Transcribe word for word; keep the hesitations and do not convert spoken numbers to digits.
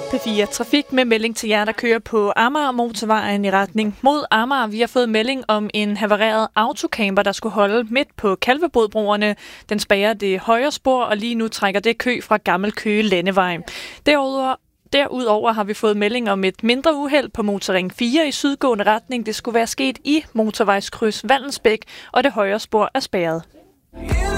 P fire Trafik med melding til jer, der kører på Amager motorvejen i retning mod Amager. Vi har fået melding om en havareret autocamper, der skulle holde midt på Kalvebodbroerne. Den spærrer det højre spor, og lige nu trækker det kø fra Gammel Køge Landevej. Derudover Derudover har vi fået melding om et mindre uheld på motorring fire i sydgående retning. Det skulle være sket i motorvejskryds Vallensbæk, og det højre spor er spærret.